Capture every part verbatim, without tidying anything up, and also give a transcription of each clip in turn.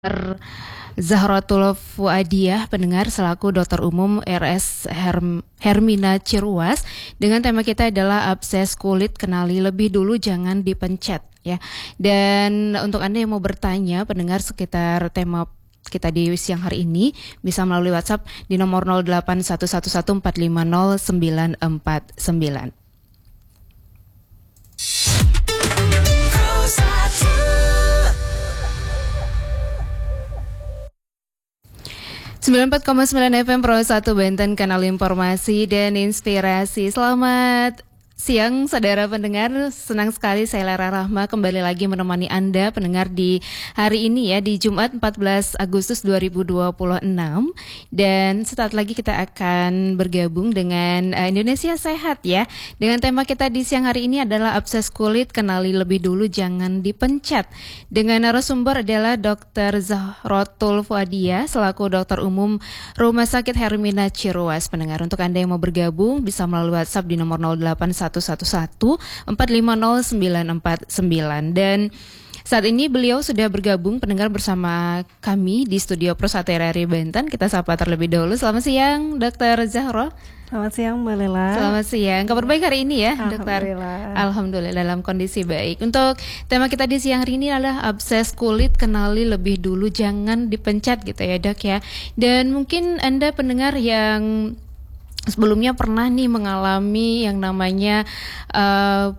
Dokter Zahrotul Fuadiyah, pendengar selaku Dokter Umum R S Herm- Hermina Ciruas. Dengan tema kita adalah abses kulit, kenali lebih dulu, jangan dipencet ya. Dan untuk Anda yang mau bertanya, pendengar, sekitar tema kita di siang hari ini, bisa melalui WhatsApp di nomor nol delapan satu satu satu empat lima nol sembilan empat sembilan. sembilan puluh empat koma sembilan F M Pro satu Banten, kanal informasi dan inspirasi. Selamat siang saudara pendengar, senang sekali saya Lara Rahma kembali lagi menemani Anda pendengar di hari ini ya, di Jumat empat belas Agustus dua ribu dua puluh enam. Dan sesaat lagi kita akan bergabung dengan uh, Indonesia Sehat ya. Dengan tema kita di siang hari ini adalah abses kulit, kenali lebih dulu, jangan dipencet. Dengan narasumber adalah Dokter Zahrotul Fuadiyah selaku Dokter Umum Rumah Sakit Hermina Ciruas. Pendengar, untuk Anda yang mau bergabung bisa melalui WhatsApp di nomor nol delapan satu satu satu empat lima nol sembilan empat sembilan. Dan saat ini beliau sudah bergabung pendengar bersama kami di studio Pro satu R R I Banten. Kita sapa terlebih dahulu. Selamat siang Dokter Zahro. Selamat siang Mbak Lela. Selamat siang. Kabar baik hari ini ya, Dokter? Alhamdulillah. Alhamdulillah dalam kondisi baik. Untuk tema kita di siang hari ini adalah abses kulit, kenali lebih dulu, jangan dipencet gitu ya Dok ya. Dan mungkin Anda pendengar yang sebelumnya pernah nih mengalami yang namanya uh,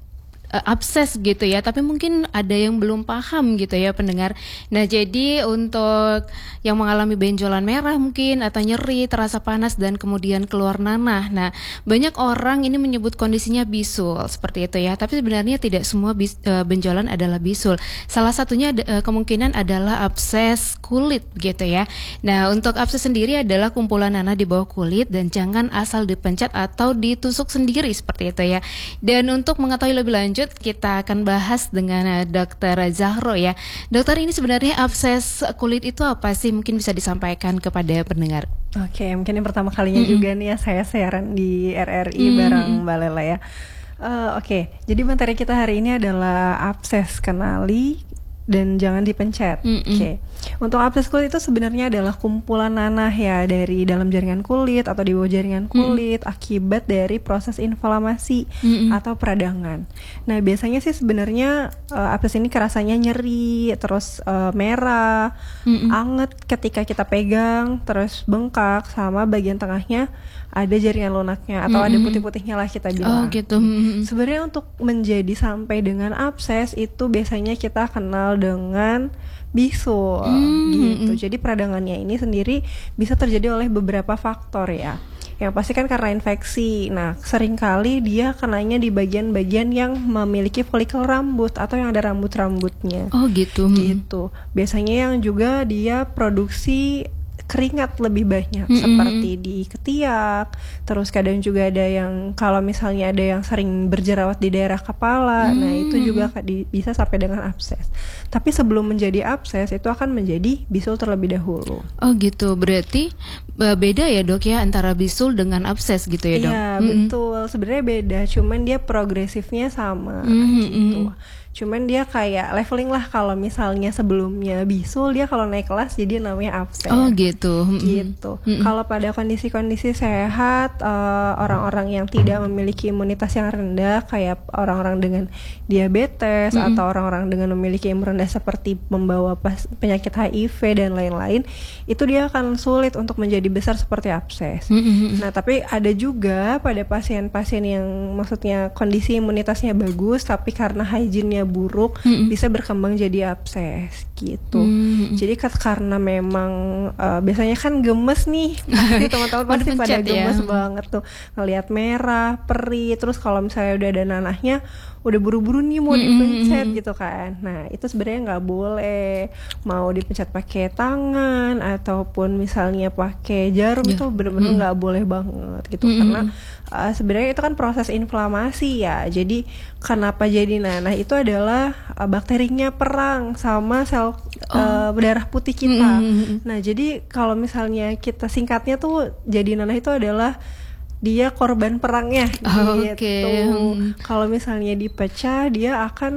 abses gitu ya, tapi mungkin ada yang belum paham gitu ya pendengar. Nah, jadi untuk yang mengalami benjolan merah mungkin atau nyeri, terasa panas dan kemudian keluar nanah. Nah, banyak orang ini menyebut kondisinya bisul seperti itu ya, tapi sebenarnya tidak semua bis, uh, benjolan adalah bisul. Salah satunya uh, kemungkinan adalah abses kulit gitu ya. Nah, untuk abses sendiri adalah kumpulan nanah di bawah kulit dan jangan asal dipencet atau ditusuk sendiri seperti itu ya. Dan untuk mengetahui lebih lanjut, kita akan bahas dengan uh, Dokter Zahro ya. Dokter, ini sebenarnya abses kulit itu apa sih? Mungkin bisa disampaikan kepada pendengar. Oke, mungkin yang pertama kalinya mm-hmm. juga nih ya saya siaran di R R I mm-hmm. bareng Mbak Lela ya. Uh, Oke, okay. Jadi materi kita hari ini adalah abses, kenali dan jangan dipencet. Mm-hmm. Oke, okay. Untuk abses kulit itu sebenarnya adalah kumpulan nanah ya dari dalam jaringan kulit atau di bawah jaringan kulit mm-hmm. akibat dari proses inflamasi mm-hmm. atau peradangan. Nah, biasanya sih sebenarnya uh, abses ini kerasanya nyeri, terus uh, merah, mm-hmm. anget ketika kita pegang, terus bengkak, sama bagian tengahnya ada jaringan lunaknya atau mm-hmm. ada putih-putihnya lah kita bilang. Oh gitu. Mm-hmm. Sebenarnya untuk menjadi sampai dengan abses itu biasanya kita kenal dengan bisul mm-hmm. gitu. Jadi peradangannya ini sendiri bisa terjadi oleh beberapa faktor ya. Yang pasti kan karena infeksi. Nah, seringkali dia kenanya di bagian-bagian yang memiliki folikel rambut atau yang ada rambut-rambutnya. Oh gitu. Gitu. Biasanya yang juga dia produksi keringat lebih banyak mm-hmm. seperti di ketiak. Terus kadang juga ada yang kalau misalnya ada yang sering berjerawat di daerah kepala, mm-hmm. nah itu juga di, bisa sampai dengan abses. Tapi sebelum menjadi abses itu akan menjadi bisul terlebih dahulu. Oh gitu, berarti beda ya Dok ya antara bisul dengan abses gitu ya Dok? Iya mm-hmm. betul, sebenarnya beda, cuman dia progresifnya sama mm-hmm. gitu. Cuman dia kayak leveling lah, kalau misalnya sebelumnya bisul, dia kalau naik kelas jadi namanya abses. Oh gitu. Gitu. Mm-hmm. Kalau pada kondisi-kondisi sehat, uh, orang-orang yang tidak memiliki imunitas yang rendah, kayak orang-orang dengan diabetes mm-hmm. atau orang-orang dengan memiliki imun rendah seperti membawa pas- penyakit H I V dan lain-lain, itu dia akan sulit untuk menjadi besar seperti abses. Mm-hmm. Nah, tapi ada juga pada pasien-pasien yang maksudnya kondisi imunitasnya bagus, tapi karena hygiene-nya buruk mm-hmm. bisa berkembang jadi abses gitu. Mm-hmm. Jadi karena memang uh, biasanya kan gemes nih, teman-teman pasti pada gemes ya. Banget tuh ngelihat merah, perih, terus kalau misalnya udah ada nanahnya udah buru-buru nih mau dipencet mm-hmm. gitu kan. Nah, itu sebenarnya nggak boleh. Mau dipencet pakai tangan ataupun misalnya pakai jarum yeah. itu benar-benar nggak mm-hmm. boleh banget gitu mm-hmm. karena uh, sebenarnya itu kan proses inflamasi ya. Jadi kenapa jadi nanah itu adalah uh, bakterinya perang sama sel uh, darah putih kita. Mm-hmm. Nah, jadi kalau misalnya kita singkatnya tuh jadi nanah itu adalah dia korban perangnya oh, gitu. Okay. Kalau misalnya dipecah dia akan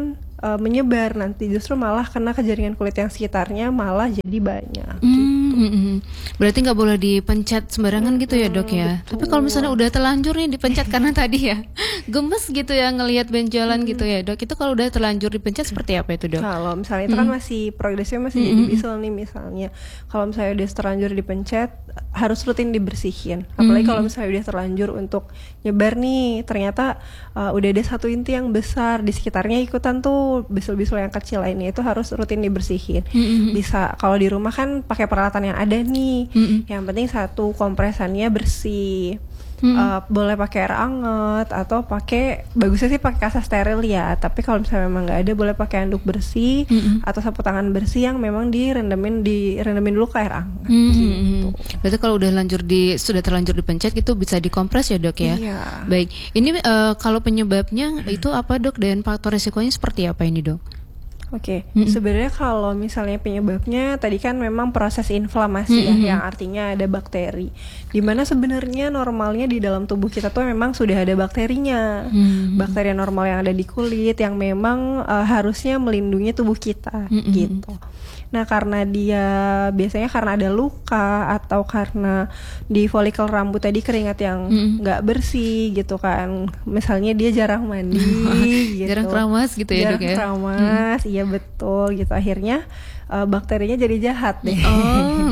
uh, menyebar, nanti justru malah kena ke jaringan kulit yang sekitarnya malah jadi banyak. Hmm, gitu. hmm, hmm. Berarti nggak boleh dipencet sembarangan gitu ya dok ya. betul. Tapi kalau misalnya udah terlanjur nih dipencet karena tadi ya gemes gitu ya ngelihat benjolan gitu ya dok. Itu kalau udah terlanjur dipencet seperti apa itu dok? Kalau misalnya itu kan masih progresnya masih jadi bisul nih misalnya. Kalau misalnya udah terlanjur dipencet harus rutin dibersihin. Apalagi kalau misalnya udah terlanjur untuk nyebar nih, ternyata uh, udah ada satu inti yang besar di sekitarnya ikutan tuh bisul-bisul yang kecil lainnya, itu harus rutin dibersihin. Bisa kalau di rumah kan pakai peralatan yang ada nih. Yang penting satu, kompresannya bersih. Hmm. Uh, boleh pakai air anget atau pakai, bagusnya sih pakai kasa steril ya, tapi kalau misalnya memang nggak ada boleh pakai handuk bersih hmm. atau sapu tangan bersih yang memang direndamin direndamin dulu ke air anget. Hmm. Gitu. Berarti kalau udah lanjur di sudah terlanjur dipencet gitu bisa dikompres ya dok ya. Iya. Baik, ini uh, kalau penyebabnya itu apa dok, dan faktor resikonya seperti apa ini dok? Oke, okay. Mm-hmm. Sebenarnya kalau misalnya penyebabnya tadi kan memang proses inflamasi mm-hmm. ya, yang artinya ada bakteri. Dimana sebenarnya normalnya di dalam tubuh kita tuh memang sudah ada bakterinya, mm-hmm. bakteri normal yang ada di kulit yang memang uh, harusnya melindungi tubuh kita, mm-hmm. gitu. Nah karena dia biasanya karena ada luka atau karena di folikel rambut tadi keringat yang nggak mm. bersih gitu kan, misalnya dia jarang mandi, gitu. jarang keramas gitu ya jarang dok ya. keramas, mm. iya betul gitu. Akhirnya uh, bakterinya jadi jahat deh, oh.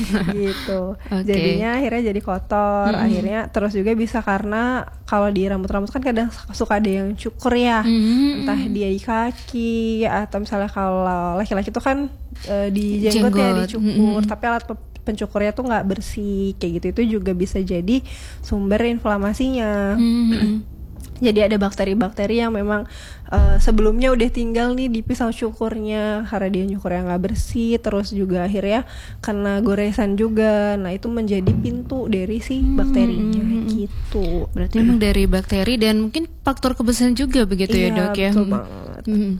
gitu. Okay. Jadinya akhirnya jadi kotor. Mm. Akhirnya terus juga bisa karena kalau di rambut-rambut kan kadang suka ada yang cukur ya, mm. entah dia di kaki atau misalnya kalau laki-laki itu kan Uh, di jenggot, jenggot ya dicukur, mm-hmm. tapi alat pencukurnya tuh nggak bersih kayak gitu, itu juga bisa jadi sumber inflamasinya. Mm-hmm. Jadi ada bakteri-bakteri yang memang uh, sebelumnya udah tinggal nih di pisau cukurnya karena dia nyukurnya nggak bersih, terus juga akhirnya kena goresan juga. Nah itu menjadi pintu dari si bakterinya, hmm. gitu. Berarti memang dari bakteri dan mungkin faktor kebersihan juga begitu iya, ya dok ya. Betul banget. Hmm.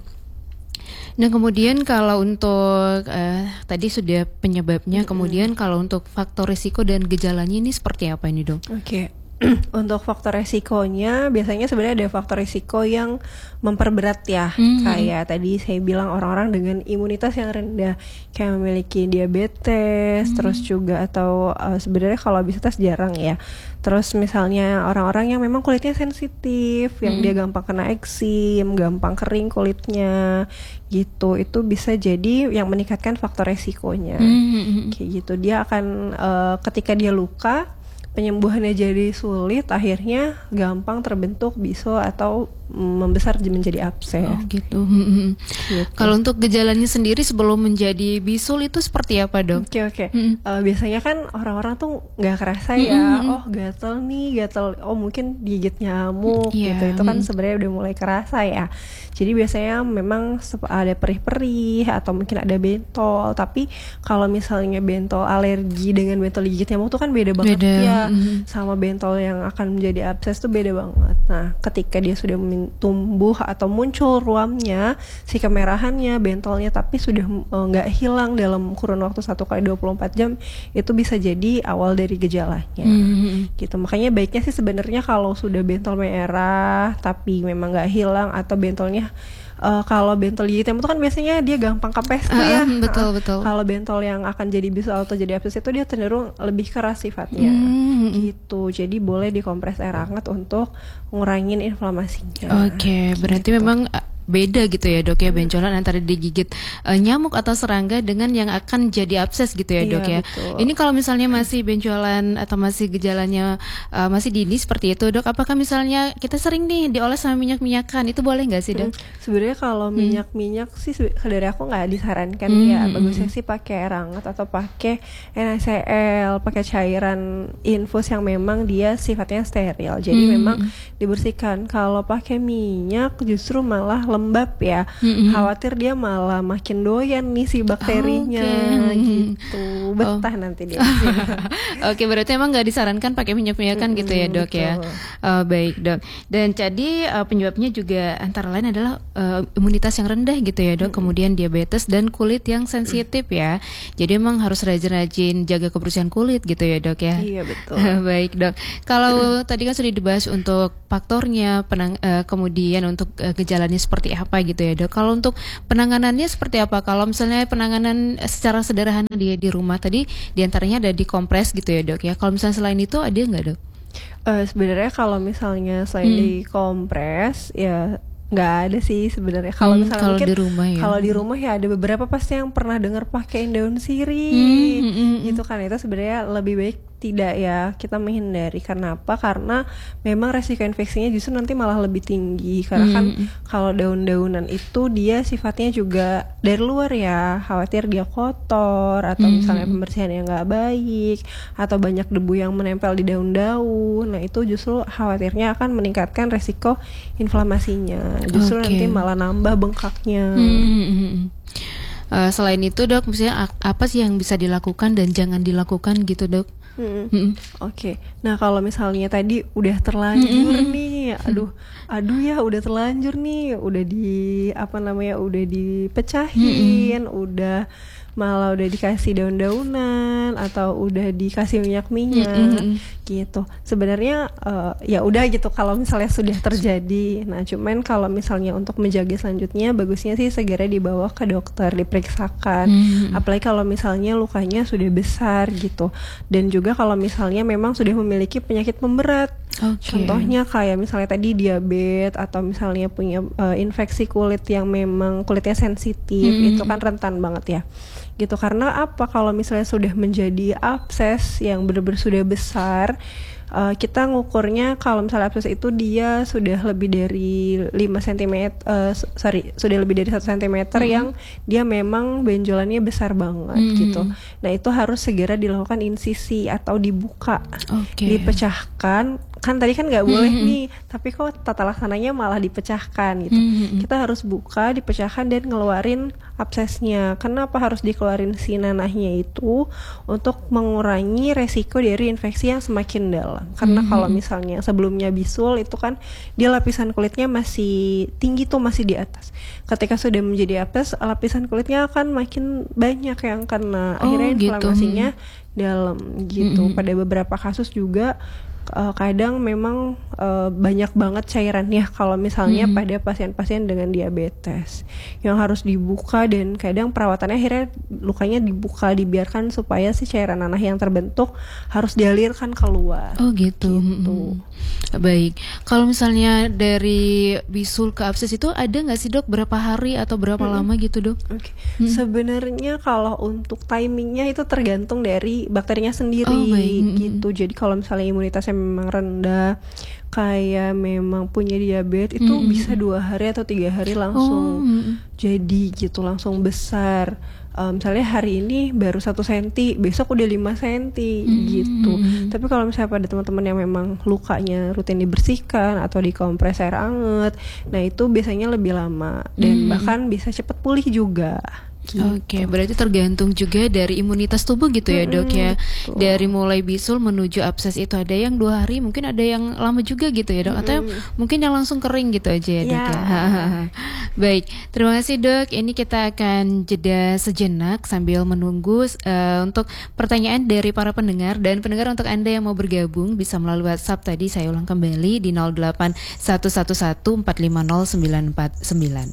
Nah kemudian kalau untuk uh, tadi sudah penyebabnya, mm-hmm. kemudian kalau untuk faktor risiko dan gejalanya ini seperti apa ini dok? Oke. Okay. Untuk faktor resikonya biasanya sebenarnya ada faktor resiko yang memperberat ya, mm-hmm. kayak tadi saya bilang orang-orang dengan imunitas yang rendah, kayak memiliki diabetes, mm-hmm. terus juga atau uh, sebenarnya kalau obesitas jarang ya. Terus misalnya orang-orang yang memang kulitnya sensitif, yang mm-hmm. dia gampang kena eksim, gampang kering kulitnya, gitu, itu bisa jadi yang meningkatkan faktor resikonya, mm-hmm. kayak gitu. Dia akan uh, ketika dia luka, penyembuhannya jadi sulit, akhirnya gampang terbentuk bisul atau membesar menjadi abses. Oh gitu. Hmm. gitu. Kalau untuk gejalanya sendiri sebelum menjadi bisul itu seperti apa dok? Oke okay, oke. Okay. Hmm. Uh, biasanya kan orang-orang tuh nggak kerasa ya. Hmm. Oh gatel nih, gatel. Oh mungkin gigit nyamuk yeah. gitu. Itu kan sebenarnya udah mulai kerasa ya. Jadi biasanya memang ada perih-perih atau mungkin ada bentol. Tapi kalau misalnya bentol alergi dengan bentol gigit nyamuk tuh kan beda banget beda. ya. Mm-hmm. Sama bentol yang akan menjadi abses tuh beda banget. Nah ketika dia sudah tumbuh atau muncul ruamnya, si kemerahannya, bentolnya, tapi sudah nggak uh, hilang dalam kurun waktu satu kali dua puluh empat jam, itu bisa jadi awal dari gejalanya. Mm-hmm. Gitu. Makanya baiknya sih sebenarnya kalau sudah bentol merah tapi memang nggak hilang, atau bentolnya Uh, kalau bentol gigit nyamuk itu kan biasanya dia gampang kempes tuh ya. Uh, betul betul. Kalau bentol yang akan jadi bisul atau jadi abses itu dia cenderung lebih keras sifatnya. Mm. Gitu. Jadi boleh dikompres air hangat untuk ngurangin inflamasinya. Oke, okay, berarti gitu. Memang beda gitu ya dok ya, benjolan antara digigit uh, nyamuk atau serangga dengan yang akan jadi abses gitu ya dok iya, ya. Betul. Ini kalau misalnya masih benjolan atau masih gejalanya uh, masih dini seperti itu dok, apakah misalnya kita sering nih dioles sama minyak-minyakan, itu boleh nggak sih dok? Hmm. Sebenarnya kalau minyak-minyak hmm. sih dari aku nggak disarankan hmm. ya. Bagusnya sih pakai air hangat atau pakai N A C L, pakai cairan infus yang memang dia sifatnya steril. Jadi hmm. memang dibersihkan. Kalau pakai minyak justru malah lembab ya, mm-hmm. khawatir dia malah makin doyan nih si bakterinya, oh, okay. gitu, betah oh. nanti dia. Oke, okay, berarti emang nggak disarankan pakai minyak-minyakan mm-hmm, gitu ya dok betul. ya. Uh, baik dok. Dan jadi uh, penyebabnya juga antara lain adalah uh, imunitas yang rendah gitu ya dok, mm-hmm. kemudian diabetes dan kulit yang sensitif ya. Jadi emang harus rajin-rajin jaga kebersihan kulit gitu ya dok ya. Iya betul. Baik dok. Kalau tadi kan sudah dibahas untuk faktornya, penang, uh, kemudian untuk uh, gejalanya seperti seperti apa gitu ya dok. Kalau untuk penanganannya seperti apa? Kalau misalnya penanganan secara sederhana dia di rumah tadi diantaranya ada dikompres gitu ya dok ya. Kalau misalnya selain itu ada nggak dok? Uh, sebenarnya kalau misalnya selain Hmm. dikompres ya nggak ada sih sebenarnya. Kalau Hmm, misalnya kalau mungkin di rumah ya. kalau di rumah ya ada beberapa pasti yang pernah dengar pakai daun sirih Hmm, hmm, hmm, gitu kan. Itu sebenarnya lebih baik tidak ya kita menghindari. Karena apa? Karena memang resiko infeksinya justru nanti malah lebih tinggi. Karena kan Hmm. kalau daun-daunan itu dia sifatnya juga dari luar ya, khawatir dia kotor atau Hmm. misalnya pembersihan yang nggak baik atau banyak debu yang menempel di daun-daun. Nah itu justru khawatirnya akan meningkatkan resiko inflamasinya. Justru Oke. nanti malah nambah bengkaknya. Hmm, hmm, hmm, hmm. Eh, selain itu dok, misalnya a- apa sih yang bisa dilakukan dan jangan dilakukan gitu dok? Mm-mm. Hmm. Oke, nah kalau misalnya tadi udah terlanjur Mm-mm. nih, aduh, aduh ya udah terlanjur nih, udah di apa namanya, udah dipecahin, udah malah udah dikasih daun-daunan atau udah dikasih minyak-minyak Mm-mm. gitu. Sebenarnya eh, ya udah gitu kalau misalnya sudah terjadi. Nah, cuman kalau misalnya untuk menjaga selanjutnya bagusnya sih segera dibawa ke dokter diperiksakan. Mm. Apalagi kalau misalnya lukanya sudah besar gitu. Dan juga kalau misalnya memang sudah memiliki penyakit pemberat. Oke. Contohnya kayak misalnya tadi diabetes atau misalnya punya eh, infeksi kulit yang memang kulitnya sensitif, Hmm. itu kan rentan banget ya. Gitu karena apa? Kalau misalnya sudah menjadi abses yang benar-benar sudah besar, eh, kita ngukurnya kalau misalnya abses itu dia sudah lebih dari lima sentimeter, eh, s- sorry, sudah lebih dari satu sentimeter Hmm. yang dia memang benjolannya besar banget Hmm. gitu. Nah, itu harus segera dilakukan insisi atau dibuka. Oke. Dipecahkan, kan tadi kan nggak boleh Hmm. nih, tapi kok tata laksananya malah dipecahkan gitu. Hmm. Kita harus buka, dipecahkan dan ngeluarin absesnya. Kenapa harus dikeluarin si nanahnya itu? Untuk mengurangi resiko dari infeksi yang semakin dalam. Karena Hmm. kalau misalnya sebelumnya bisul itu kan dia lapisan kulitnya masih tinggi tuh, masih di atas. Ketika sudah menjadi abses, lapisan kulitnya akan makin banyak yang kena. Oh, Akhirnya gitu. inflamasinya dalam gitu. Mm-mm. Pada beberapa kasus juga uh, kadang memang uh, banyak banget cairannya kalau misalnya Mm-mm. pada pasien-pasien dengan diabetes yang harus dibuka, dan kadang perawatannya akhirnya lukanya dibuka, dibiarkan supaya si cairan nanah yang terbentuk harus dialirkan keluar. Oh gitu. Gitu. Mm-mm. Baik. Kalau misalnya dari bisul ke abses itu ada nggak sih dok? Berapa hari atau berapa Mm-mm. lama gitu dok? Oke, Hmm. sebenarnya kalau untuk timingnya itu tergantung dari bakterinya sendiri Oh, baik. Mm-mm. gitu. Jadi kalau misalnya imunitasnya memang rendah, kayak memang punya diabetes, itu Mm-mm. bisa dua hari atau tiga hari Oh. langsung Mm-mm. jadi gitu, langsung besar. Eh, misalnya hari ini baru satu senti, besok udah lima senti Mm-mm. gitu. Mm-mm. Tapi kalau misalnya pada teman-teman yang memang lukanya rutin dibersihkan atau dikompres air anget, nah itu biasanya lebih lama dan Mm-mm. bahkan bisa cepat pulih juga. Gitu. Oke, berarti tergantung juga dari imunitas tubuh gitu ya dok ya. Mm-mm, betul. Dari mulai bisul menuju abses itu ada yang dua hari, mungkin ada yang lama juga gitu ya dok. Atau Mm-mm. mungkin yang langsung kering gitu aja ya dok Ya. ya. Baik, terima kasih dok. Ini kita akan jeda sejenak sambil menunggu eh, untuk pertanyaan dari para pendengar. Dan pendengar, untuk Anda yang mau bergabung bisa melalui WhatsApp tadi saya ulang kembali di nol delapan satu satu satu empat lima nol sembilan empat sembilan.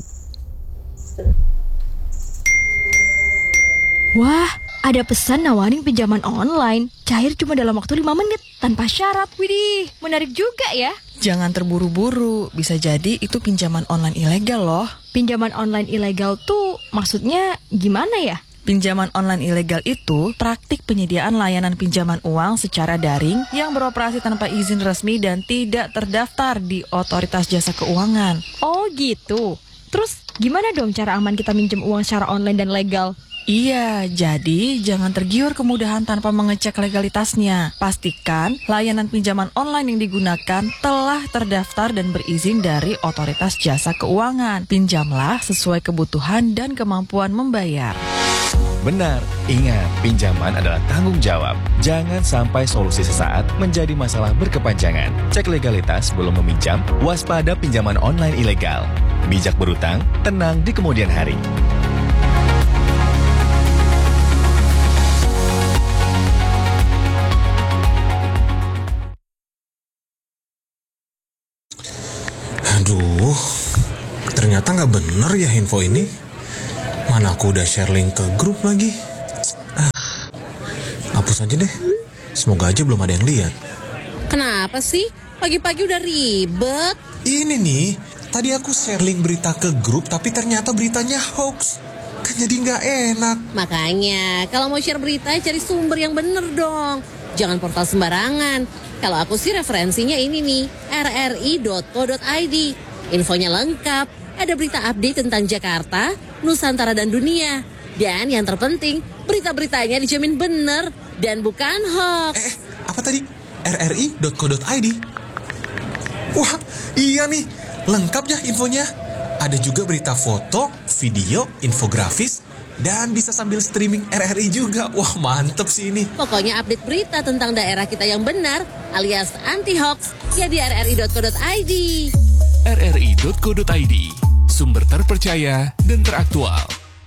Wah, ada pesan nawarin pinjaman online. Cair cuma dalam waktu lima menit, tanpa syarat. Widih, menarik juga ya. Jangan terburu-buru, bisa jadi itu pinjaman online ilegal loh. Pinjaman online ilegal tuh maksudnya gimana ya? Pinjaman online ilegal itu praktik penyediaan layanan pinjaman uang secara daring yang beroperasi tanpa izin resmi dan tidak terdaftar di Otoritas Jasa Keuangan. Oh gitu. Terus gimana dong cara aman kita minjem uang secara online dan legal? Iya, jadi jangan tergiur kemudahan tanpa mengecek legalitasnya. Pastikan layanan pinjaman online yang digunakan telah terdaftar dan berizin dari Otoritas Jasa Keuangan. Pinjamlah sesuai kebutuhan dan kemampuan membayar. Benar, ingat, pinjaman adalah tanggung jawab. Jangan sampai solusi sesaat menjadi masalah berkepanjangan. Cek legalitas sebelum meminjam, waspada pinjaman online ilegal. Bijak berutang, tenang di kemudian hari. Aduh, ternyata nggak bener ya info ini? Mana aku udah share link ke grup lagi. Ah, hapus aja deh. Semoga aja belum ada yang lihat. Kenapa sih? Pagi-pagi udah ribet. Ini nih, tadi aku share link berita ke grup tapi ternyata beritanya hoax. Kan jadi nggak enak. Makanya, kalau mau share berita cari sumber yang bener dong. Jangan portal sembarangan. Kalau aku sih referensinya ini nih, r r i dot co dot i d. Infonya lengkap, ada berita update tentang Jakarta, Nusantara dan dunia. Dan yang terpenting, berita-beritanya dijamin bener dan bukan hoax. Eh, apa tadi? r r i dot co dot i d. Wah, iya nih, lengkap ya infonya. Ada juga berita foto, video, infografis, dan bisa sambil streaming R R I juga. Wah, mantep sih ini. Pokoknya update berita tentang daerah kita yang benar alias anti-hoax ya di r r i dot co dot i d. r r i dot co dot i d, sumber terpercaya dan teraktual.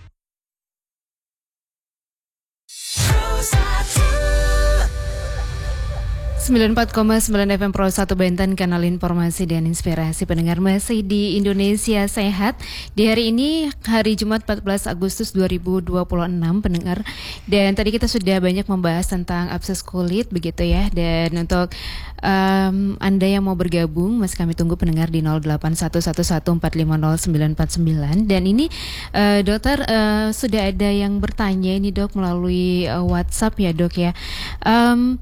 sembilan puluh empat koma sembilan F M Pro satu Banten, kanal informasi dan inspirasi pendengar masih di Indonesia Sehat. Di hari ini, hari Jumat empat belas Agustus dua ribu dua puluh enam pendengar. Dan tadi kita sudah banyak membahas tentang abses kulit begitu ya. Dan untuk um, Anda yang mau bergabung, masih kami tunggu pendengar di nol delapan satu satu satu empat lima nol sembilan empat sembilan. Dan ini uh, dokter uh, sudah ada yang bertanya ini dok melalui uh, WhatsApp ya dok ya. Um,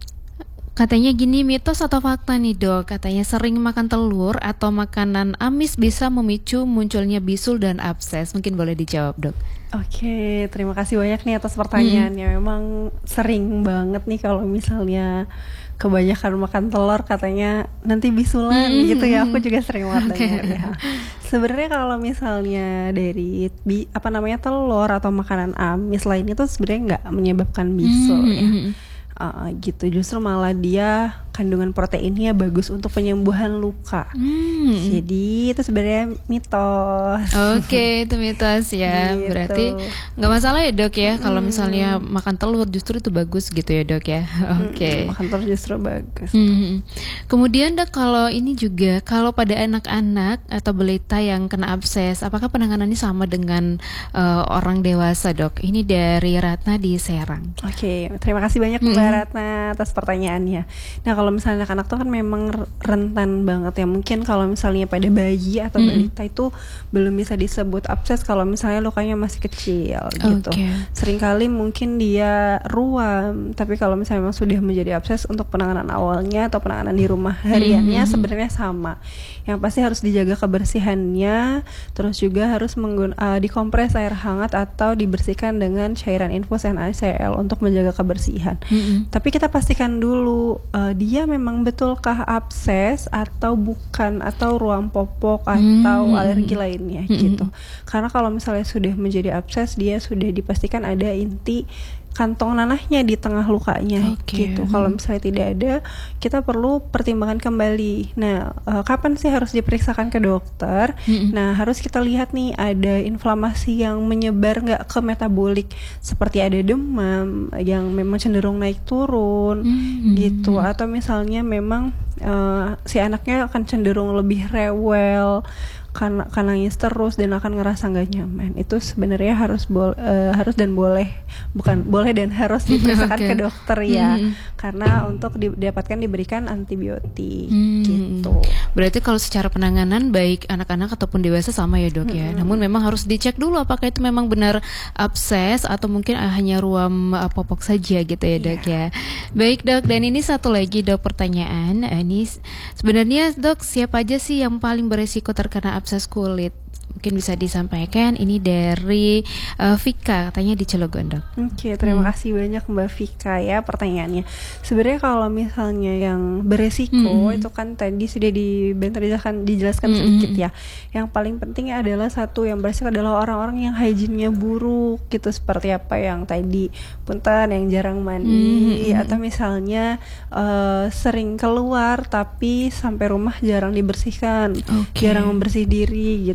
Katanya gini, mitos atau fakta nih dok, katanya sering makan telur atau makanan amis bisa memicu munculnya bisul dan abses. Mungkin boleh dijawab dok. Oke, terima kasih banyak nih atas pertanyaannya. Hmm. Memang sering banget nih kalau misalnya kebanyakan makan telur katanya nanti bisulan hmm. gitu ya. Aku juga sering banget okay. dengar ya. Sebenarnya kalau misalnya dari bi, apa namanya telur atau makanan amis lain itu sebenarnya nggak menyebabkan bisul hmm. ya. Uh, gitu, justru malah dia kandungan proteinnya bagus untuk penyembuhan luka. Hmm. Jadi itu sebenarnya mitos. Oke, okay, itu mitos ya. Gitu. Berarti nggak masalah ya dok ya. Kalau hmm. misalnya makan telur justru itu bagus gitu ya dok ya. Oke. Okay. Hmm, makan telur justru bagus. Hmm. Kemudian dok, kalau ini juga kalau pada anak-anak atau balita yang kena abses, apakah penanganannya sama dengan uh, orang dewasa dok? Ini dari Ratna di Serang. Oke, okay, terima kasih banyak Mbak hmm. Ratna atas pertanyaannya. Nah kalau misalnya anak-anak tuh kan memang rentan banget ya. Mungkin kalau misalnya pada bayi atau balita mm-hmm. itu belum bisa disebut abses kalau misalnya lukanya masih kecil gitu. Okay. Seringkali mungkin dia ruam, tapi kalau misalnya memang sudah menjadi abses, untuk penanganan awalnya atau penanganan di rumah hariannya mm-hmm. sebenarnya sama. Yang pasti harus dijaga kebersihannya, terus juga harus menggun- uh, dikompres air hangat atau dibersihkan dengan cairan infus N A C L untuk menjaga kebersihan. Mm-hmm. Tapi kita pastikan dulu uh, dia memang betulkah abses atau bukan, atau ruam popok atau hmm. alergi lainnya hmm. gitu. Karena kalau misalnya sudah menjadi abses, dia sudah dipastikan ada inti kantong nanahnya di tengah lukanya okay. gitu. Kalau misalnya tidak ada, kita perlu pertimbangan kembali. Nah, uh, kapan sih harus diperiksakan ke dokter? Mm-hmm. Nah, harus kita lihat nih ada inflamasi yang menyebar nggak ke metabolik, seperti ada demam yang memang cenderung naik turun mm-hmm. gitu, atau misalnya memang uh, si anaknya akan cenderung lebih rewel, kan akan nangis terus dan akan ngerasa nggak nyaman. Itu sebenarnya harus bo- uh, harus dan boleh, bukan boleh dan harus diperiksakan okay. ke dokter ya, hmm. karena untuk didapatkan diberikan antibiotik hmm. gitu. Berarti kalau secara penanganan baik anak-anak ataupun dewasa sama ya dok ya. Hmm. Namun memang harus dicek dulu apakah itu memang benar abses atau mungkin hanya ruam uh, popok saja gitu ya dok yeah. ya. Baik dok, dan ini satu lagi dok pertanyaan. Ini sebenarnya dok, siapa aja sih yang paling beresiko terkena abses kulit? Mungkin bisa disampaikan. Ini dari uh, Vika, katanya di Cilegon dok. Oke, okay, terima hmm. kasih banyak Mbak Vika ya pertanyaannya. Sebenarnya kalau misalnya yang beresiko hmm. itu kan tadi sudah dijelaskan dijelaskan hmm. sedikit ya. Yang paling penting adalah satu yang beresiko adalah orang-orang yang hygiene-nya buruk gitu, seperti apa yang tadi punten, yang jarang mandi hmm. atau misalnya uh, sering keluar tapi sampai rumah jarang dibersihkan, okay. jarang membersih diri gitu. Misalnya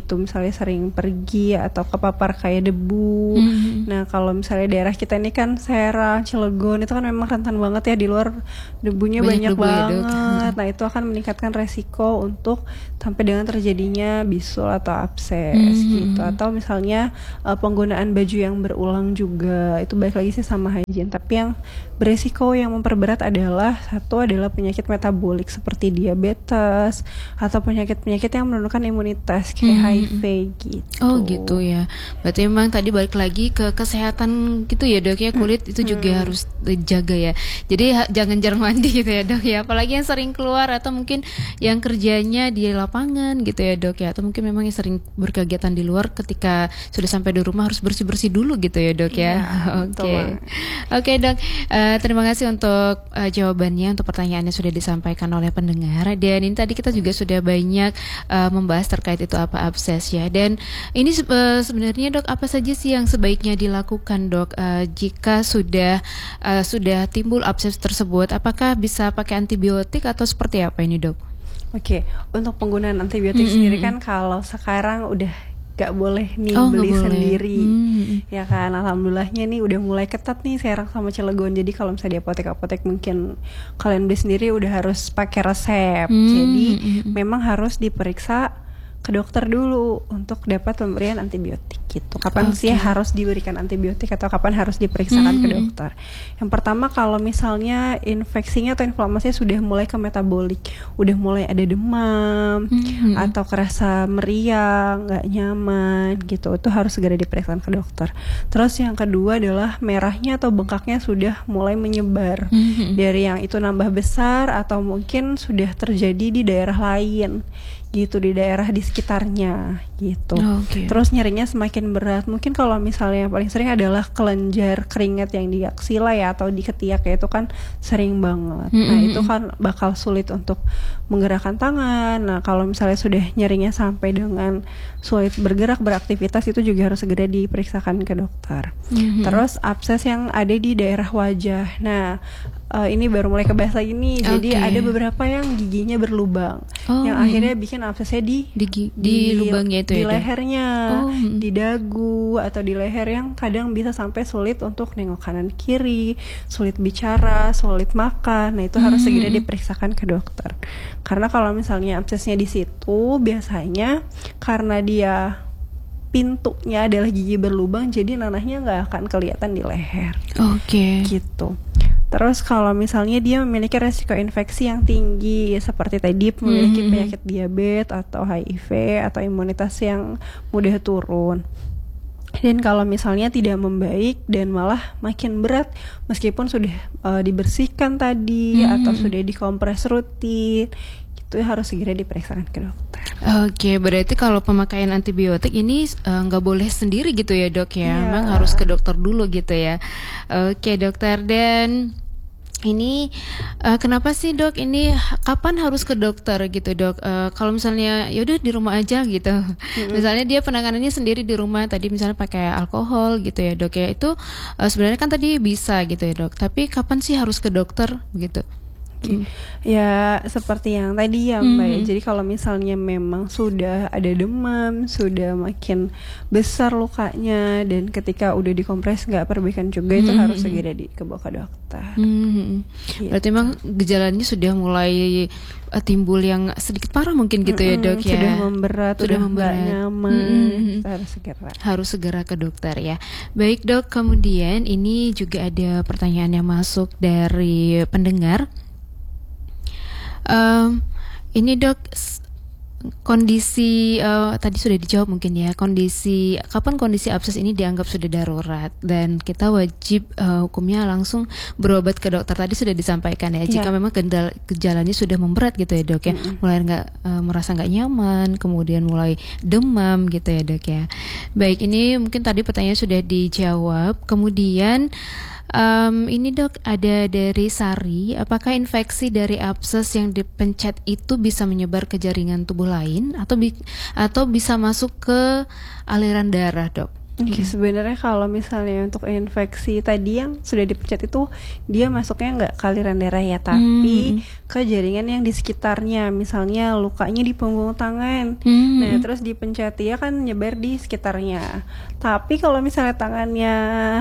misalnya sering pergi atau kepapar kayak debu. Mhm. Nah kalau misalnya daerah kita ini kan Serang, Cilegon itu kan memang rentan banget ya, di luar debunya Banyak banyak, debu ya, Dok. banget. Nah itu akan meningkatkan resiko untuk sampai dengan terjadinya bisul atau abses Mhm. gitu. Atau misalnya uh, penggunaan baju yang berulang juga, itu balik lagi sih sama hygiene. Tapi yang beresiko yang memperberat adalah satu adalah penyakit metabolik seperti diabetes atau penyakit-penyakit yang menurunkan imunitas kayak Hmm. H I V gitu. Oh gitu ya. Berarti memang tadi balik lagi ke kesehatan gitu ya Dok ya, kulit itu juga harus dijaga ya. Jadi ha- jangan jarang mandi gitu ya Dok ya. Apalagi yang sering keluar atau mungkin yang kerjanya di lapangan gitu ya Dok ya. Atau mungkin memang yang sering berkegiatan di luar, ketika sudah sampai di rumah harus bersih-bersih dulu gitu ya Dok ya. Iya, Oke. betul banget. Oke Dok, Eh, terima kasih untuk eh, jawabannya, untuk pertanyaannya sudah disampaikan oleh pendengar. Dan ini tadi kita juga sudah banyak eh, membahas terkait itu apa abses ya. Dan ini se- eh, sebenarnya Dok, apa saja sih yang sebaiknya dilakukan Dok eh, jika sudah eh, sudah timbul abses tersebut? Apakah bisa pakai antibiotik atau seperti apa ini Dok? Oke, untuk penggunaan antibiotik Mm-mm. sendiri kan kalau sekarang udah gak boleh nih Oh, nggak beli boleh. sendiri. Hmm. Ya kan, alhamdulillahnya nih udah mulai ketat nih Serang sama Cilegon. Jadi kalau misalnya di apotek-apotek mungkin kalian beli sendiri udah harus pakai resep. Hmm, Jadi hmm. memang harus diperiksa ke dokter dulu untuk dapat pemberian antibiotik gitu. Kapan Oke. sih harus diberikan antibiotik atau kapan harus diperiksakan ke Hmm. dokter? Yang pertama kalau misalnya infeksinya atau inflamasinya sudah mulai ke metabolik, udah mulai ada demam Hmm. atau kerasa meriang, nggak nyaman gitu, itu harus segera diperiksakan ke dokter. Terus yang kedua adalah merahnya atau bengkaknya sudah mulai menyebar. Hmm. Dari yang itu nambah besar atau mungkin sudah terjadi di daerah lain gitu, di daerah di sekitarnya gitu. Oke. Terus nyerinya semakin berat. Mungkin kalau misalnya yang paling sering adalah kelenjar keringat yang di aksila ya atau di ketiak ya, itu kan sering banget. Nah, Mm-mm. itu kan bakal sulit untuk menggerakkan tangan. Nah, kalau misalnya sudah nyerinya sampai dengan sulit bergerak, beraktivitas, itu juga harus segera diperiksakan ke dokter. Mhm. Terus abses yang ada di daerah wajah. Nah, eh, ini baru mulai kebahas lagi nih. Jadi Oke. ada beberapa yang giginya berlubang, Oh, yang iya. akhirnya bikin absesnya di Di, gi- di lubangnya itu di ya Dok? lehernya, Oh, hmm. di dagu atau di leher, yang kadang bisa sampai sulit untuk nengok kanan kiri, sulit bicara, sulit makan. Nah, itu harus Hmm. segera diperiksakan ke dokter. Karena kalau misalnya absesnya di situ, biasanya karena dia pintunya adalah gigi berlubang, jadi nanahnya nggak akan kelihatan di leher Oke. gitu. Terus kalau misalnya dia memiliki resiko infeksi yang tinggi, seperti tadi memiliki Mhm. penyakit diabetes atau H I V atau imunitas yang mudah turun. Dan kalau misalnya tidak membaik dan malah makin berat meskipun sudah eh, dibersihkan tadi Mhm. atau sudah dikompres rutin, itu harus segera diperiksakan ke dokter. Oke, berarti kalau pemakaian antibiotik ini eh, nggak boleh sendiri gitu ya Dok ya, Iya. memang harus ke dokter dulu gitu ya. Oke dokter, dan ini eh, kenapa sih Dok ini h- kapan harus ke dokter gitu Dok? Eh, kalau misalnya yaudah di rumah aja gitu, misalnya dia penanganannya sendiri di rumah, tadi misalnya pakai alkohol gitu ya Dok ya, itu eh, sebenarnya kan tadi bisa gitu ya Dok, tapi kapan sih harus ke dokter gitu? Ya seperti yang tadi ya Mbak ya. Mhm. Jadi kalau misalnya memang sudah ada demam, sudah makin besar lukanya, dan ketika udah dikompres nggak perbaikan juga, itu Mhm. harus segera dibawa ke dokter. Hmm, Gitu. berarti memang gejalanya sudah mulai eh, timbul yang sedikit parah mungkin gitu ya Mm-mm, Dok ya. Sudah memberat, Sudah sudah nggak memberat. nyaman, Mm-mm. kita harus segera. Harus segera ke dokter ya. Baik Dok, kemudian ini juga ada pertanyaan yang masuk dari pendengar. Em, ini Dok, s- kondisi eh, tadi sudah dijawab mungkin ya, kondisi kapan kondisi abses ini dianggap sudah darurat dan kita wajib eh, hukumnya langsung berobat ke dokter. Tadi sudah disampaikan ya, jika Iya. memang gendal- gejalanya sudah memberat gitu ya Dok ya, mulai nggak eh, merasa nggak nyaman, kemudian mulai demam gitu ya Dok ya. Baik, ini mungkin tadi pertanyaan sudah dijawab. Kemudian Em, ini Dok, ada dari Sari, apakah infeksi dari abses yang dipencet itu bisa menyebar ke jaringan tubuh lain atau bi- atau bisa masuk ke aliran darah Dok? Oke, sebenarnya kalau misalnya untuk infeksi tadi yang sudah dipencet itu dia masuknya nggak ke aliran darah ya, tapi Hmm. ke jaringan yang di sekitarnya. Misalnya lukanya di punggung tangan, Hmm. nah terus dipencet dia kan nyebar di sekitarnya. Tapi kalau misalnya tangannya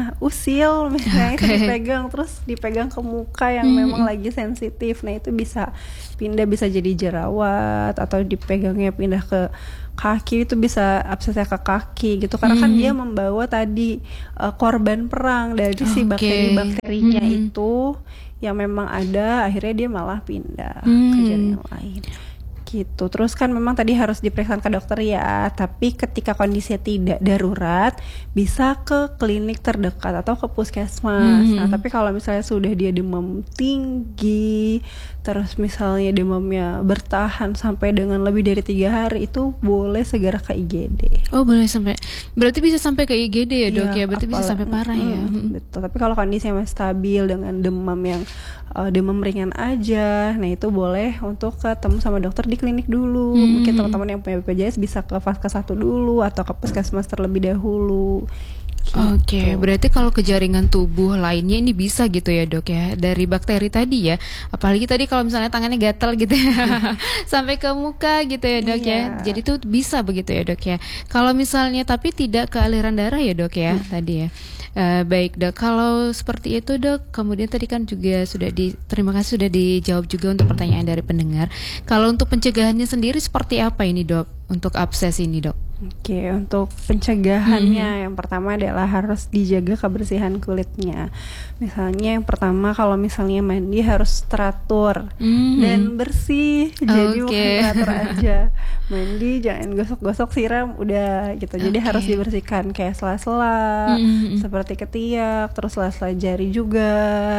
usil, misalnya itu Oke. dipegang terus dipegang ke muka yang Hmm. memang lagi sensitif, nah itu bisa pindah, bisa jadi jerawat, atau dipegangnya pindah ke kaki, itu bisa absesnya ke kaki gitu, karena kan Hmm. dia membawa tadi uh, korban perang dari si Oke. bakteri-bakterinya Hmm. itu yang memang ada, akhirnya dia malah pindah ke Hmm. jaringan lain gitu. Terus kan memang tadi harus diperiksa ke dokter ya, tapi ketika kondisinya tidak darurat bisa ke klinik terdekat atau ke puskesmas. Hmm. Nah tapi kalau misalnya sudah dia demam tinggi, terus misalnya demamnya bertahan sampai dengan lebih dari tiga hari, itu boleh segera ke I G D. Oh boleh sampai, berarti bisa sampai ke I G D ya dok Iya, ya, berarti bisa apalagi- sampai parah ya. Mm, Mm. betul. Tapi kalau kondisinya masih stabil dengan demam yang uh, demam ringan aja, nah itu boleh untuk ketemu sama dokter di klinik dulu. Hmm. Mungkin teman-teman yang punya B P J S bisa ke Vaskes satu dulu atau ke puskesmas terlebih dahulu. Oke, Gitu. berarti kalau ke jaringan tubuh lainnya ini bisa gitu ya dok ya, dari bakteri tadi ya, apalagi tadi kalau misalnya tangannya gatal gitu ya, sampai ke muka gitu ya dok ya, Iya. jadi itu bisa begitu ya dok ya. Kalau misalnya tapi tidak ke aliran darah ya dok ya tadi ya. Eh, baik dok, kalau seperti itu dok, kemudian tadi kan juga sudah di, terima kasih sudah dijawab juga untuk pertanyaan dari pendengar. Kalau untuk pencegahannya sendiri seperti apa ini dok, untuk abses ini dok? Oke, untuk pencegahannya yang pertama adalah harus dijaga kebersihan kulitnya. Misalnya yang pertama kalau misalnya mandi harus teratur Hmm. dan bersih. Jadi Oke. bukan teratur aja. Mandi jangan gosok-gosok, siram udah gitu. Jadi Oke. harus dibersihkan kayak sela-sela, Hmm. seperti ketiak, terus sela-sela jari juga.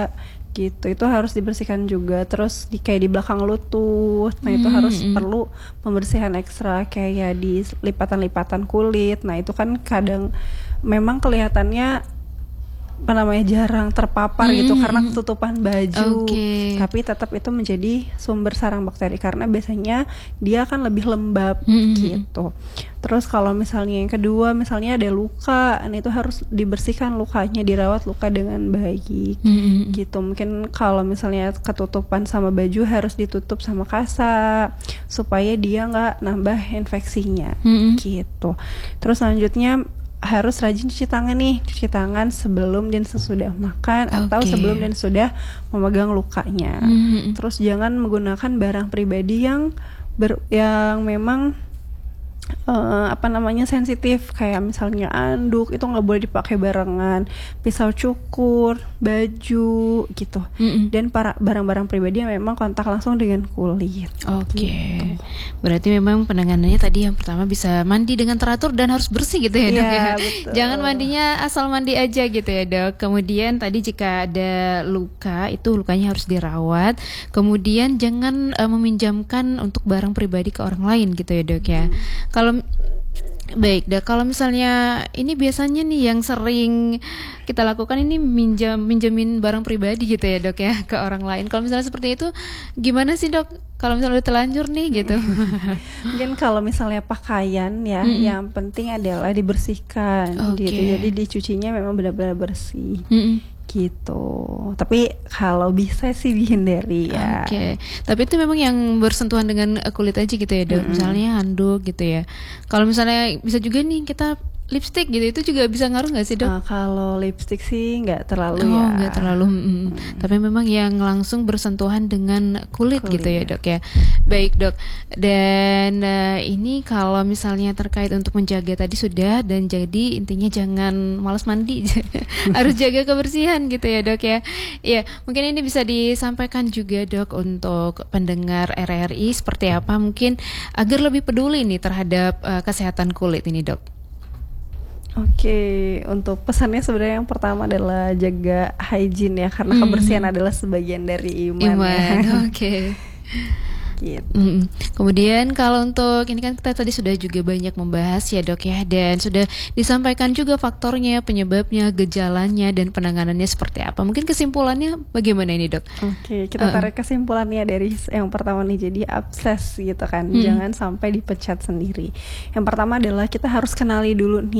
Gitu, itu harus dibersihkan juga. Terus di kayak di belakang lutut, nah itu Hmm, harus hmm. perlu pembersihan ekstra kayak di lipatan-lipatan kulit. Nah itu kan kadang memang kelihatannya apa namanya jarang terpapar gitu Hmm, karena hmm. ketutupan baju. Oke. Tapi tetap itu menjadi sumber sarang bakteri karena biasanya dia akan lebih lembab Hmm, hmm. gitu. Terus kalau misalnya yang kedua, misalnya ada luka, nah itu harus dibersihkan lukanya, dirawat luka dengan baik. Hmm. Gitu. Mungkin kalau misalnya ketutupan sama baju harus ditutup sama kasa supaya dia nggak nambah infeksinya. Hmm. Gitu. Terus selanjutnya harus rajin cuci tangan nih, cuci tangan sebelum dan sesudah makan atau Oke. sebelum dan sudah memegang lukanya. Hmm. Terus jangan menggunakan barang pribadi yang ber, yang memang eh, apa namanya sensitif, kayak misalnya anduk itu nggak boleh dipakai barengan, pisau cukur, baju gitu. Mm-mm. Dan para barang-barang pribadi yang memang kontak langsung dengan kulit. Oke, Gitu. berarti memang penanganannya tadi yang pertama bisa mandi dengan teratur dan harus bersih gitu ya dok Iya, ya. betul. Jangan mandinya asal mandi aja gitu ya dok. Kemudian tadi jika ada luka itu lukanya harus dirawat. Kemudian jangan eh, meminjamkan untuk barang pribadi ke orang lain gitu ya dok ya. Kalau baik dok, kalau misalnya ini biasanya nih yang sering kita lakukan ini minjam minjemin barang pribadi gitu ya dok ya ke orang lain. Kalau misalnya seperti itu gimana sih dok? Kalau misalnya udah telanjur nih gitu. Mungkin kalau misalnya pakaian ya, Mm-mm. yang penting adalah dibersihkan Oke. gitu. Jadi dicucinya memang benar-benar bersih Mm-mm. gitu. Tapi kalau bisa sih dihindari ya. Oke, tapi itu memang yang bersentuhan dengan eh, kulit aja gitu ya dok. Mm-mm. Misalnya handuk gitu ya. Kalau misalnya bisa juga nih kita lipstick gitu, itu juga bisa ngaruh nggak sih dok? Nah, kalau lipstick sih nggak terlalu Oh, ya. nggak terlalu, mm. Tapi memang yang langsung bersentuhan dengan kulit, Kulit. gitu ya dok ya. Baik dok. Dan eh, ini kalau misalnya terkait untuk menjaga tadi sudah, dan jadi intinya jangan malas mandi, harus jaga kebersihan gitu ya dok ya. Ya mungkin ini bisa disampaikan juga dok untuk pendengar R R I seperti apa mungkin agar lebih peduli nih terhadap eh, kesehatan kulit ini dok. Oke, untuk pesannya sebenarnya yang pertama adalah jaga hygiene ya, karena Mm. kebersihan adalah sebagian dari iman. Iman, ya. oke. Gitu. Mm-mm. Kemudian kalau untuk ini kan kita tadi sudah juga banyak membahas ya dok ya, dan sudah disampaikan juga faktornya, penyebabnya, gejalanya, dan penanganannya seperti apa. Mungkin kesimpulannya bagaimana ini dok? Oke, kita Uh-uh. tarik kesimpulannya dari yang pertama nih, jadi abses gitu kan, Hmm. jangan sampai dipecat sendiri. Yang pertama adalah kita harus kenali dulu nih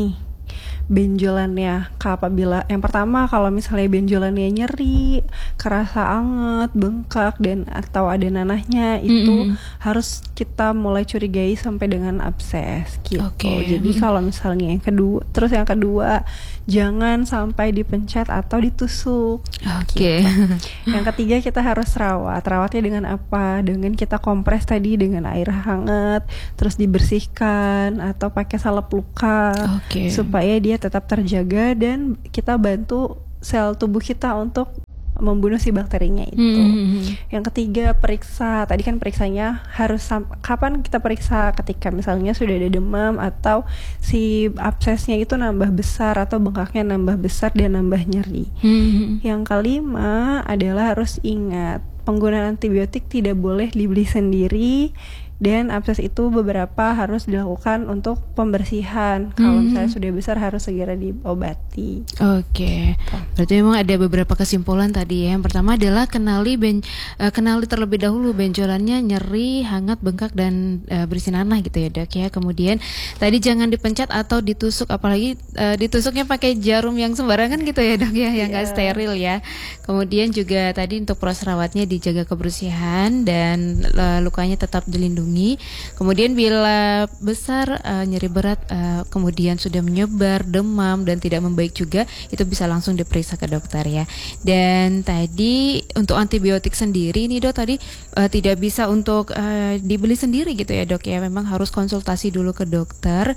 benjolannya. Apabila yang pertama kalau misalnya benjolannya nyeri, kerasa anget, bengkak dan atau ada nanahnya, itu Mm-mm. harus kita mulai curigai sampai dengan abses gitu. Oke. Jadi kalau misalnya yang kedua, terus yang kedua jangan sampai dipencet atau ditusuk. Oke. Yang ketiga kita harus rawat. Rawatnya dengan apa? Dengan kita kompres tadi dengan air hangat, terus dibersihkan atau pakai salep luka Oke. supaya dia tetap terjaga dan kita bantu sel tubuh kita untuk membunuh si bakterinya itu. Hmm. Yang ketiga periksa. Tadi kan periksanya harus sam- kapan kita periksa? Ketika misalnya sudah ada demam atau si absesnya itu nambah besar atau bengkaknya nambah besar dan nambah nyeri. Hmm. Yang kelima adalah harus ingat, penggunaan antibiotik tidak boleh dibeli sendiri dan abses itu beberapa harus dilakukan untuk pembersihan. Kalau Hmm. misalnya sudah besar harus segera diobati. Oke, berarti memang ada beberapa kesimpulan tadi ya. Yang pertama adalah kenali ben, eh, kenali terlebih dahulu benjolannya nyeri, hangat, bengkak dan eh, berisi nanah gitu ya dok ya. Kemudian tadi jangan dipencet atau ditusuk, apalagi eh, ditusuknya pakai jarum yang sembarangan gitu ya dok ya, yang nggak Iya. steril ya. Kemudian juga tadi untuk proses rawatnya dijaga kebersihan dan eh, lukanya tetap dilindungi. Kemudian bila besar, uh, nyeri berat, uh, kemudian sudah menyebar, demam dan tidak membaik juga, itu bisa langsung diperiksa ke dokter ya. Dan tadi untuk antibiotik sendiri nih dok, tadi uh, tidak bisa untuk uh, dibeli sendiri gitu ya dok ya. Memang harus konsultasi dulu ke dokter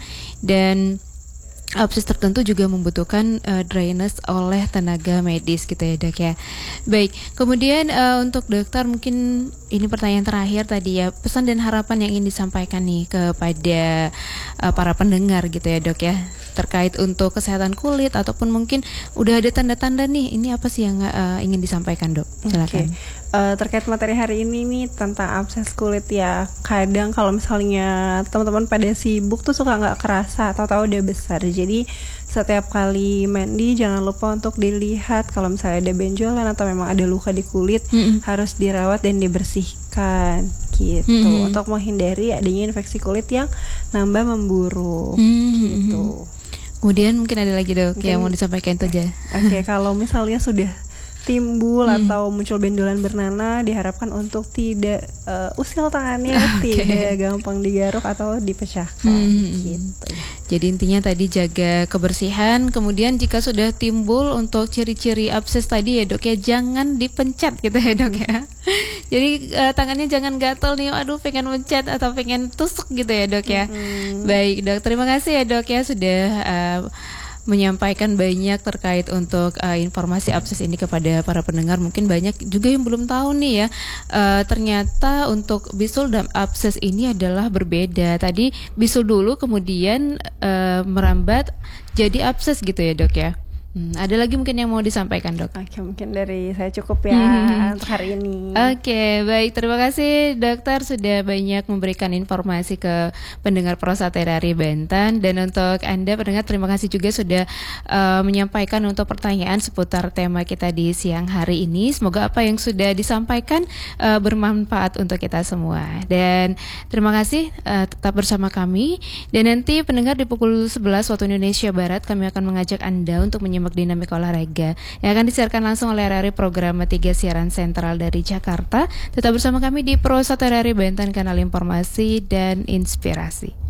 dan abses tertentu juga membutuhkan uh, drainase oleh tenaga medis gitu ya dok ya. Baik, kemudian uh, untuk dokter mungkin ini pertanyaan terakhir tadi ya, pesan dan harapan yang ingin disampaikan nih kepada uh, para pendengar gitu ya dok ya, terkait untuk kesehatan kulit ataupun mungkin udah ada tanda-tanda nih, ini apa sih yang uh, ingin disampaikan dok? Silakan. Oke. Uh, terkait materi hari ini nih tentang abses kulit ya, kadang kalau misalnya teman-teman pada sibuk tuh suka nggak kerasa atau tahu udah besar. Jadi setiap kali mandi jangan lupa untuk dilihat kalau misalnya ada benjolan atau memang ada luka di kulit, Mm-mm. harus dirawat dan dibersihkan gitu, Mm-mm. untuk menghindari adanya infeksi kulit yang nambah memburuk Mm-mm. gitu. Kemudian mungkin ada lagi dok Mungkin- yang mau disampaikan itu aja. Oke, kalau misalnya sudah timbul Hmm. atau muncul benjolan bernanah, diharapkan untuk tidak uh, usil tangannya, Oke. tidak gampang digaruk atau dipecahkan Hmm. gitu. Jadi intinya tadi jaga kebersihan. Kemudian jika sudah timbul untuk ciri-ciri abses tadi ya dok ya, jangan dipencet gitu ya dok ya. Jadi eh, tangannya jangan gatel nih, aduh pengen mencet atau pengen tusuk gitu ya dok ya. Baik dok, terima kasih ya dok ya sudah eh, menyampaikan banyak terkait untuk uh, informasi abses ini kepada para pendengar. Mungkin banyak juga yang belum tahu nih ya, uh, ternyata untuk bisul dan abses ini adalah berbeda. Tadi bisul dulu kemudian uh, merambat jadi abses gitu ya dok ya. Hmm, ada lagi mungkin yang mau disampaikan dok? Oke, mungkin dari saya cukup ya Hmm. untuk hari ini. Oke, baik. Terima kasih dokter sudah banyak memberikan informasi ke pendengar Prosa Terari Banten. Dan untuk Anda pendengar, terima kasih juga sudah uh, menyampaikan untuk pertanyaan seputar tema kita di siang hari ini. Semoga apa yang sudah disampaikan uh, bermanfaat untuk kita semua. Dan terima kasih uh, tetap bersama kami. Dan nanti pendengar di pukul sebelas waktu Indonesia Barat, kami akan mengajak Anda untuk menyimak dinamika olahraga yang akan disiarkan langsung oleh R R I Program tiga Siaran Sentral dari Jakarta. Tetap bersama kami di Prosa Terari Banten, kanal informasi dan inspirasi.